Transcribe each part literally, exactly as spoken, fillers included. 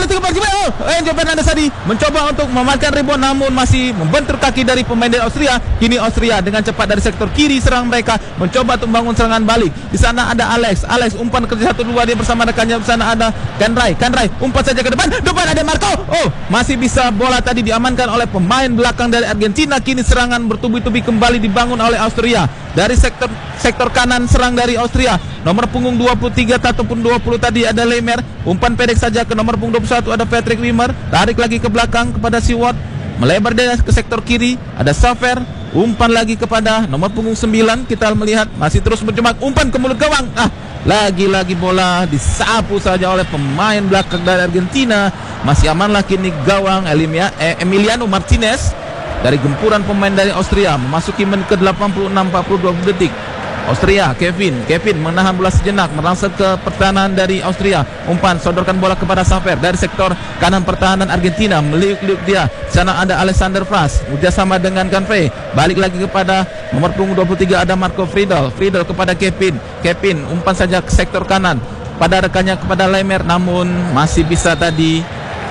melewati kembali. Oh, Enzo Fernandez tadi mencoba untuk memanfaatkan rebound namun masih membentur kaki dari pemain dari Austria. Kini Austria dengan cepat dari sektor kiri serang mereka, mencoba untuk membangun serangan balik. Di sana ada Alex. Alex umpan ke satu dua dia bersama rekannya. Di sana ada Kanrai. Kanrai umpan saja ke depan. Depan ada Marco. Oh, masih bisa bola tadi diamankan oleh pemain belakang dari Argentina. Kini serangan bertubi-tubi kembali dibangun oleh Austria. Dari sektor sektor kanan serang dari Austria. Nomor punggung dua puluh tiga ataupun dua puluh tadi ada Lehmer. Umpan pendek saja ke nomor punggung dua puluh satu ada Patrick Wimmer. Tarik lagi ke belakang kepada Siwot. Melebar dia ke sektor kiri. Ada Safer. Umpan lagi kepada nomor punggung sembilan. Kita melihat masih terus mencoba umpan ke mulut gawang. Ah, lagi-lagi bola disapu saja oleh pemain belakang dari Argentina. Masih amanlah kini gawang Elimia, eh, Emiliano Martinez. Dari gempuran pemain dari Austria memasuki menit ke delapan puluh enam empat puluh dua detik. Austria, Kevin, Kevin menahan bola sejenak, merangsek ke pertahanan dari Austria. Umpan sodorkan bola kepada Safer dari sektor kanan pertahanan Argentina, meliuk-liuk dia. Sana ada Alexander Fras, kerjasama dengan Ganfei. Balik lagi kepada nomor punggung dua puluh tiga ada Marco Friedel. Friedel kepada Kevin. Kevin umpan saja ke sektor kanan pada rekannya kepada Lehmer, namun masih bisa tadi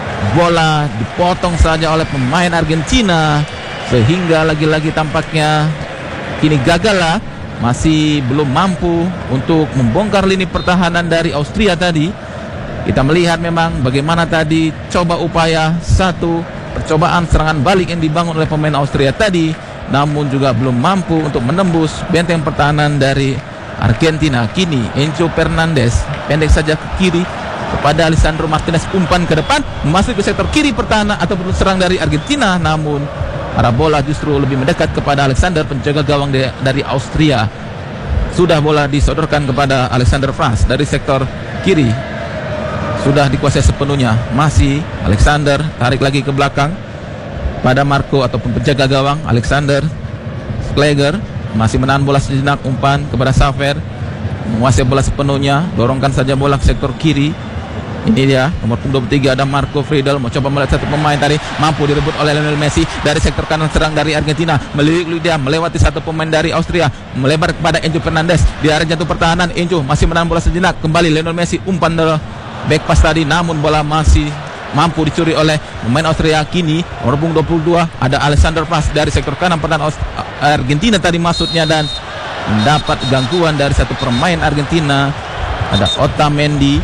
bola dipotong saja oleh pemain Argentina. Sehingga lagi-lagi tampaknya kini gagal lah, masih belum mampu untuk membongkar lini pertahanan dari Austria tadi. Kita melihat memang bagaimana tadi coba upaya satu percobaan serangan balik yang dibangun oleh pemain Austria tadi, namun juga belum mampu untuk menembus benteng pertahanan dari Argentina. Kini Enzo Fernandez pendek saja ke kiri kepada Lisandro Martinez, umpan ke depan masuk ke sektor kiri pertahanan ataupun serang dari Argentina, namun arah bola justru lebih mendekat kepada Alexander, penjaga gawang de, dari Austria. Sudah bola disodorkan kepada Alexander Fras dari sektor kiri. Sudah dikuasai sepenuhnya. Masih Alexander, tarik lagi ke belakang pada Marco ataupun penjaga gawang Alexander Schleger. Masih menahan bola sejenak, umpan kepada Safer. Menguasai bola sepenuhnya, dorongkan saja bola ke sektor kiri. Ini dia nomor dua puluh tiga ada Marco Friedel, mau coba melihat satu pemain tadi, mampu direbut oleh Lionel Messi dari sektor kanan serang dari Argentina. Meliuk-liuk dia melewati satu pemain dari Austria, melebar kepada Enzo Fernandez di area jantung pertahanan. Enzo masih menahan bola sejenak, kembali Lionel Messi, umpan dari back pass tadi, namun bola masih mampu dicuri oleh pemain Austria. Kini nomor dua puluh dua ada Alexander Fras dari sektor kanan pertahanan Argentina tadi maksudnya, dan mendapat gangguan dari satu pemain Argentina, ada Otamendi.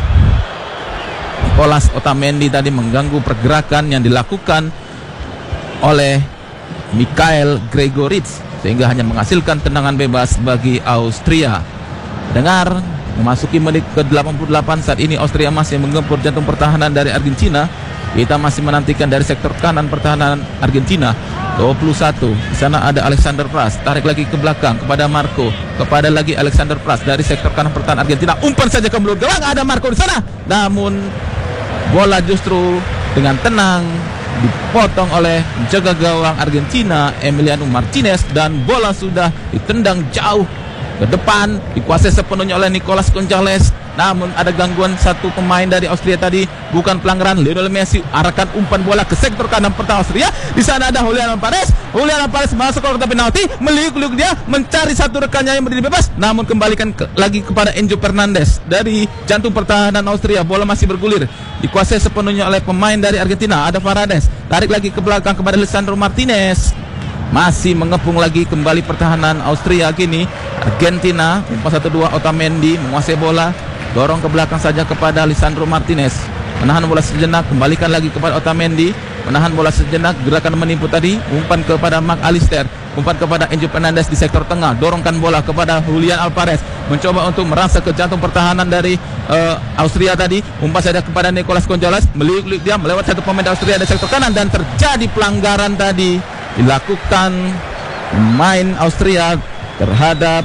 Nicolas Otamendi tadi mengganggu pergerakan yang dilakukan oleh Mikhail Gregoritsch sehingga hanya menghasilkan tendangan bebas bagi Austria. Dengar memasuki menit ke delapan puluh delapan, saat ini Austria masih menggempur jantung pertahanan dari Argentina. Kita masih menantikan dari sektor kanan pertahanan Argentina dua puluh satu. Di sana ada Alexander Fras, tarik lagi ke belakang kepada Marco, kepada lagi Alexander Fras dari sektor kanan pertahanan Argentina. Umpan saja ke mulut gawang, ada Marco di sana. Namun bola justru dengan tenang dipotong oleh penjaga gawang Argentina Emiliano Martinez, dan bola sudah ditendang jauh ke depan, dikuasai sepenuhnya oleh Nicolas Gonzalez. Namun ada gangguan satu pemain dari Austria tadi, bukan pelanggaran. Lionel Messi arahkan umpan bola ke sektor kanan pertahanan Austria. Di sana ada Julian Alvarez. Julian Alvarez masuk ke kotak penalti, meliuk-liuk dia mencari satu rekannya yang berdiri bebas, namun kembalikan ke, lagi kepada Enzo Fernandez dari jantung pertahanan Austria. Bola masih bergulir, dikuasai sepenuhnya oleh pemain dari Argentina, ada Paredes. Tarik lagi ke belakang kepada Lisandro Martinez. Masih mengepung lagi kembali pertahanan Austria. Kini Argentina umpan satu dua, Otamendi menguasai bola, dorong ke belakang saja kepada Lisandro Martinez, menahan bola sejenak, kembalikan lagi kepada Otamendi, menahan bola sejenak, gerakan menipu tadi, umpan kepada Mark Alister, umpan kepada Enzo Fernandez di sektor tengah, dorongkan bola kepada Julian Alvarez, mencoba untuk merangsek ke jantung pertahanan dari uh, Austria tadi, umpan saja kepada Nicolas Gonzalez, meliuk-liuk dia melewati satu pemain Austria di sektor kanan, dan terjadi pelanggaran tadi dilakukan pemain Austria terhadap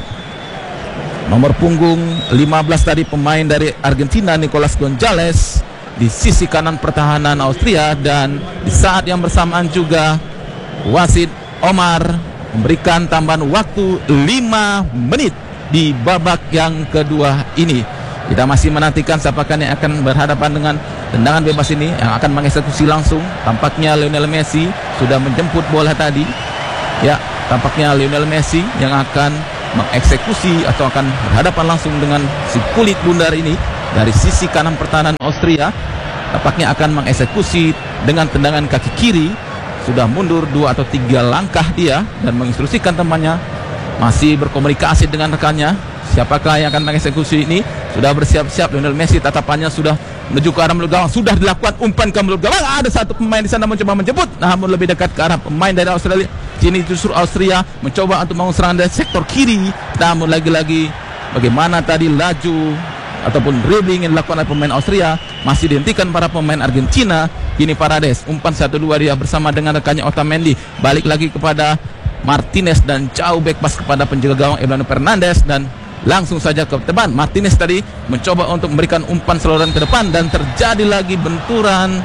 nomor punggung lima belas tadi, pemain dari Argentina Nicolas Gonzalez di sisi kanan pertahanan Austria. Dan di saat yang bersamaan juga wasit Omar memberikan tambahan waktu lima menit di babak yang kedua ini. Kita masih menantikan siapakah yang akan berhadapan dengan tendangan bebas ini yang akan mengeksekusi langsung. Tampaknya Lionel Messi sudah menjemput bola tadi. Ya, tampaknya Lionel Messi yang akan mengeksekusi atau akan berhadapan langsung dengan si kulit bundar ini dari sisi kanan pertahanan Austria. tampaknya akan mengeksekusi dengan tendangan kaki kiri. Sudah mundur dua atau tiga langkah dia dan menginstruksikan temannya, masih berkomunikasi dengan rekannya. Siapakah yang akan mengeksekusi ini? Sudah bersiap-siap Lionel Messi, tatapannya sudah menuju ke arah mulut gawang. Sudah dilakukan umpan ke mulut gawang. Ada satu pemain di sana mencoba menjemput, namun lebih dekat ke arah pemain dari Australia. Kini justru Austria mencoba untuk membangun serangan dari sektor kiri, namun lagi-lagi bagaimana tadi laju ataupun dribbling yang dilakukan oleh pemain Austria masih dihentikan para pemain Argentina. Kini Paredes umpan satu dua dia bersama dengan rekannya Otamendi, balik lagi kepada Martinez dan jauh back pass kepada penjaga gawang Emiliano Fernandes dan langsung saja ke depan. Martinez tadi mencoba untuk memberikan umpan saluran ke depan dan terjadi lagi benturan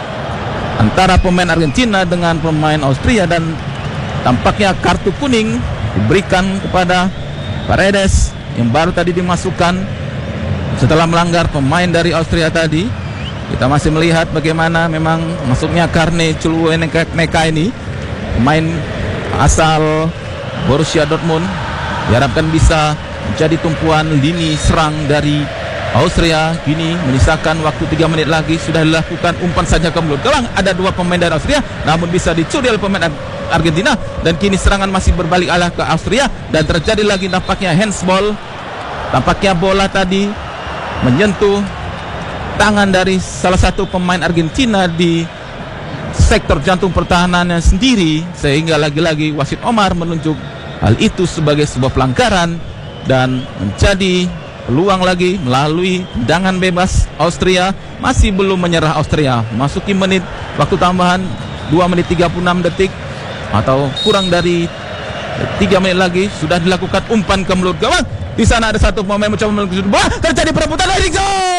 antara pemain Argentina dengan pemain Austria dan tampaknya kartu kuning diberikan kepada Paredes yang baru tadi dimasukkan setelah melanggar pemain dari Austria tadi. Kita masih melihat bagaimana memang masuknya Karne Chulueneka ini, pemain asal Borussia Dortmund, diharapkan bisa menjadi tumpuan lini serang dari Austria. Kini menyisakan waktu tiga menit lagi, sudah dilakukan umpan saja ke mulut gawang. Ada dua pemain dari Austria, namun bisa dicuri oleh pemain Argentina. Dan kini serangan masih berbalik arah ke Austria dan terjadi lagi nampaknya handsball. Tampaknya bola tadi menyentuh tangan dari salah satu pemain Argentina di sektor jantung pertahanannya sendiri, sehingga lagi-lagi wasit Omar menunjuk hal itu sebagai sebuah pelanggaran dan menjadi peluang lagi melalui tendangan bebas Austria. Masih belum menyerah Austria, masuki menit waktu tambahan dua menit tiga puluh enam detik atau kurang dari tiga menit lagi. Sudah dilakukan umpan ke mulut gawang. Di sana ada satu pemain mencoba melengkusi bola, terjadi perebutan dari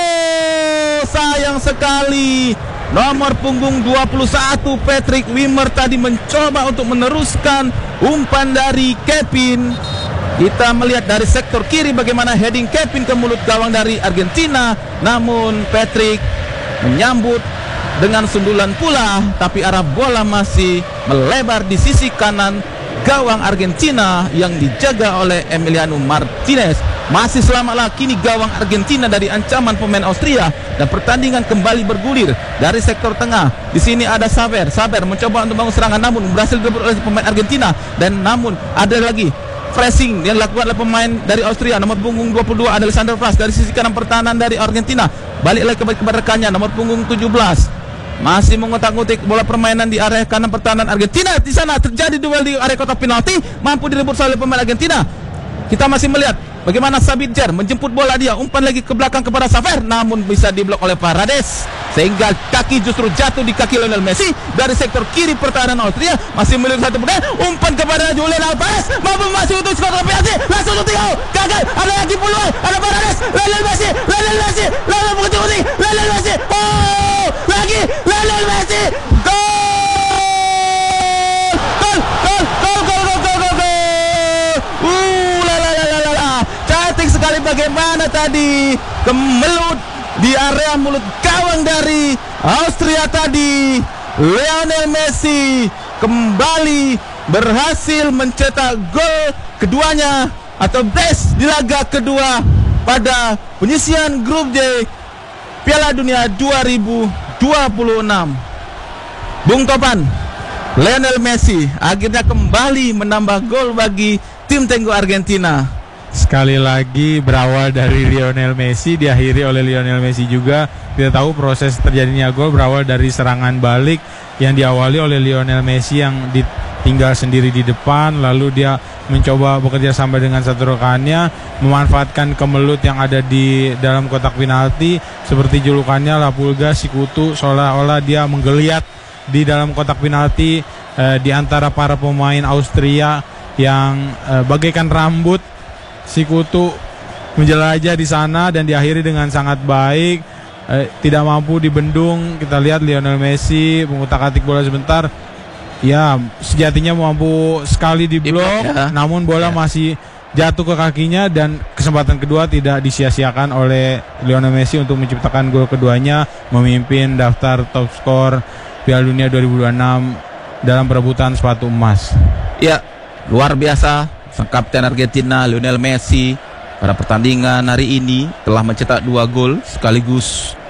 gol. Sayang sekali, nomor punggung dua puluh satu Patrick Wimmer tadi mencoba untuk meneruskan umpan dari Kevin. Kita melihat dari sektor kiri bagaimana heading Kevin ke mulut gawang dari Argentina, namun Patrick menyambut dengan sundulan pula, tapi arah bola masih melebar di sisi kanan gawang Argentina yang dijaga oleh Emiliano Martinez. Masih selamatlah kini gawang Argentina dari ancaman pemain Austria dan pertandingan kembali bergulir dari sektor tengah. Di sini ada Saver. Saver mencoba untuk membangun serangan namun berhasil direbut oleh pemain Argentina, dan namun ada lagi pressing yang dilakukan oleh pemain dari Austria. Nomor punggung dua puluh dua ada Alexander Plas dari sisi kanan pertahanan dari Argentina. Balik lagi kepada rekannya nomor punggung tujuh belas. Masih mengotak-ngotik bola permainan di area kanan pertahanan Argentina. Di sana terjadi duel di area kotak penalti, mampu direbut oleh pemain Argentina. Kita masih melihat bagaimana Sabitzer menjemput bola, dia umpan lagi ke belakang kepada Saver, namun bisa diblok oleh Paredes sehingga kaki justru jatuh di kaki Lionel Messi dari sektor kiri pertahanan Austria. Masih melihat satu pemain, umpan kepada Julian Alvarez, mampu masuk untuk skor penalti, langsung shooting out, gagal. Ada lagi peluang, ada Paredes, Lionel Messi, Lionel Messi, Lionel Messi, Lionel Messi, oh lagi Lionel Messi, gol, gol, gol, gol, gol, gol, gol, gol, gol. Uh, la la la la la. Cantik sekali bagaimana tadi kemelut di area mulut gawang dari Austria tadi. Lionel Messi kembali berhasil mencetak gol keduanya atau brace di laga kedua pada penyisian grup J Piala Dunia dua ribu dua puluh enam. Bung Topan, Lionel Messi akhirnya kembali menambah gol bagi tim tenggo Argentina. Sekali lagi berawal dari Lionel Messi, diakhiri oleh Lionel Messi juga. Kita tahu proses terjadinya gol berawal dari serangan balik yang diawali oleh Lionel Messi yang ditinggal sendiri di depan, lalu dia mencoba bekerja sama dengan satu rekannya, memanfaatkan kemelut yang ada di dalam kotak penalti, seperti julukannya La Pulga, si kutu, seolah-olah dia menggeliat di dalam kotak penalti eh, di antara para pemain Austria yang eh, bagaikan rambut. Si kutu menjelajah di sana dan diakhiri dengan sangat baik, eh, tidak mampu dibendung. Kita lihat Lionel Messi mengutak-atik bola sebentar, ya sejatinya mampu sekali diblok, ya. Namun bola ya. masih jatuh ke kakinya dan kesempatan kedua tidak disia-siakan oleh Lionel Messi untuk menciptakan gol keduanya, memimpin daftar top skor Piala Dunia dua ribu dua puluh enam dalam perebutan sepatu emas. Ya, luar biasa. Sang kapten Argentina Lionel Messi pada pertandingan hari ini telah mencetak dua gol sekaligus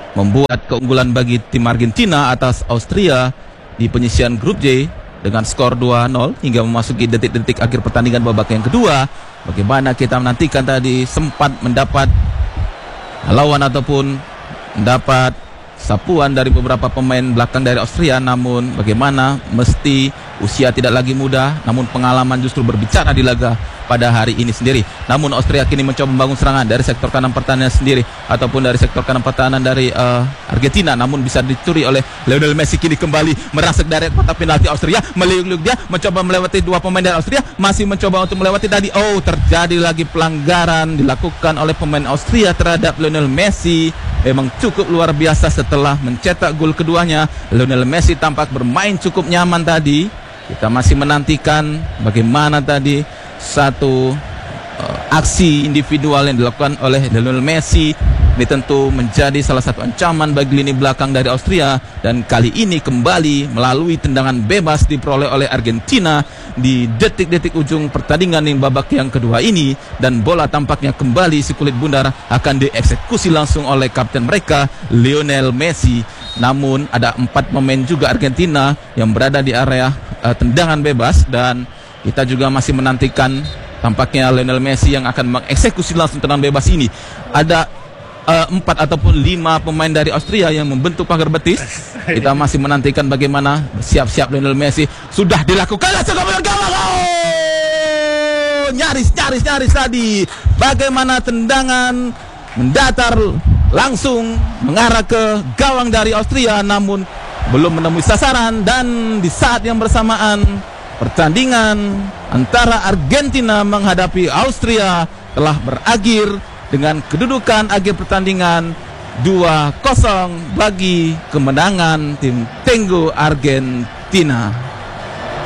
membuat keunggulan bagi tim Argentina atas Austria di penyisian grup J dengan skor dua nol hingga memasuki detik-detik akhir pertandingan babak yang kedua. Bagaimana kita menantikan tadi sempat mendapat lawan ataupun mendapat sapuan dari beberapa pemain belakang dari Austria, namun bagaimana mesti usia tidak lagi muda, namun pengalaman justru berbicara di laga pada hari ini sendiri. Namun Austria kini mencoba membangun serangan dari sektor kanan pertahanan sendiri ataupun dari sektor kanan pertahanan dari uh, Argentina, namun bisa dicuri oleh Lionel Messi. Kini kembali merangsek dari kotak penalti Austria, meliuk-liuk dia mencoba melewati dua pemain dari Austria, masih mencoba untuk melewati tadi. Oh, terjadi lagi pelanggaran dilakukan oleh pemain Austria terhadap Lionel Messi. Memang cukup luar biasa setelah mencetak gol keduanya. Lionel Messi tampak bermain cukup nyaman tadi. Kita masih menantikan bagaimana tadi satu uh, aksi individual yang dilakukan oleh Lionel Messi. Ini tentu menjadi salah satu ancaman bagi lini belakang dari Austria, dan kali ini kembali melalui tendangan bebas diperoleh oleh Argentina di detik-detik ujung pertandingan yang babak yang kedua ini, dan bola tampaknya kembali si kulit bundar akan dieksekusi langsung oleh kapten mereka Lionel Messi. Namun ada empat pemain juga Argentina yang berada di area uh, tendangan bebas, dan kita juga masih menantikan tampaknya Lionel Messi yang akan mengeksekusi langsung tendangan bebas ini. Ada Uh, empat ataupun lima pemain dari Austria yang membentuk pagar betis. Kita masih menantikan bagaimana siap-siap Lionel Messi. Sudah dilakukan langsung ke gawang. Oh, nyaris, nyaris, nyaris tadi. Bagaimana tendangan mendatar langsung mengarah ke gawang dari Austria, namun belum menemui sasaran. Dan di saat yang bersamaan pertandingan antara Argentina menghadapi Austria telah berakhir dengan kedudukan akhir pertandingan dua kosong bagi kemenangan tim Tenggo Argentina.